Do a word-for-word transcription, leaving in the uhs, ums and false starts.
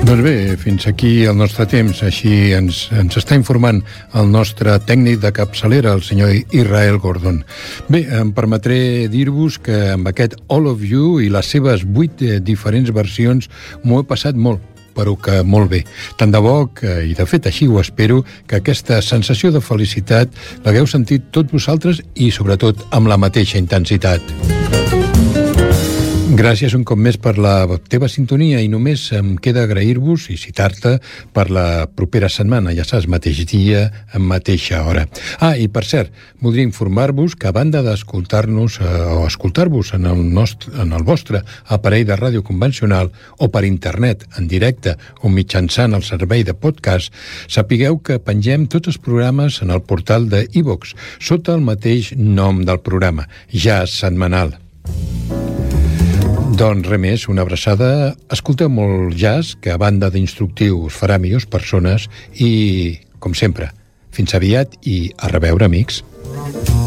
Doncs bé, fins aquí el nostre temps. Així ens, ens està informant el nostre tècnic de capçalera, el senyor Israel Gordon. Bé, em permetré dir-vos que amb aquest All of You i les seves vuit eh, diferents versions m'ho he passat molt, però que molt bé. Tant de bo que, i de fet així ho espero, que aquesta sensació de felicitat l'hagueu sentit tots vosaltres i sobretot amb la mateixa intensitat. Gràcies un cop més per la teva sintonia i només em queda agrair-vos i citar-te per la propera setmana, ja saps, mateix dia, en mateixa hora. Ah, i per cert, voldria informar-vos que a banda d'escoltar-nos eh, o escoltar-vos en el, nostre, en el vostre aparell de ràdio convencional o per internet, en directe o mitjançant el servei de podcast, sapigueu que pengem tots els programes en el portal de iVox, sota el mateix nom del programa, Jazz Setmanal. Doncs res més, una abraçada. Escolteu molt jazz, que a banda d'instructiu us farà millors persones i, com sempre, fins aviat i a reveure, amics.